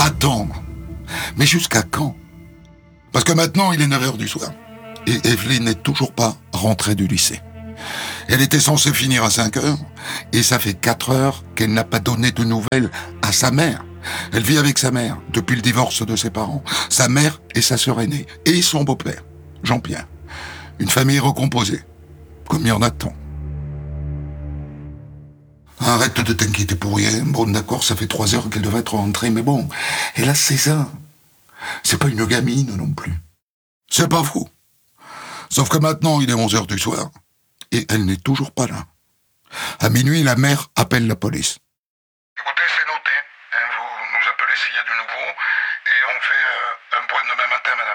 Attendre. Mais jusqu'à quand? Parce que maintenant, il est 9 heures du soir. Et Evelyne n'est toujours pas rentrée du lycée. Elle était censée finir à 5 heures, et ça fait 4 heures qu'elle n'a pas donné de nouvelles à sa mère. Elle vit avec sa mère, depuis le divorce de ses parents, sa mère et sa sœur aînée, et son beau-père, Jean-Pierre. Une famille recomposée, comme il y en a tant. Arrête de t'inquiéter pour rien. Bon, d'accord, ça fait 3 heures qu'elle devrait être rentrée, mais bon, elle a 16 ans. C'est pas une gamine non plus. C'est pas fou. Sauf que maintenant, il est 11 heures du soir, et elle n'est toujours pas là. À minuit, la mère appelle la police. Écoutez, c'est noté. Vous nous appelez s'il y a du nouveau et on fait un point demain matin, madame.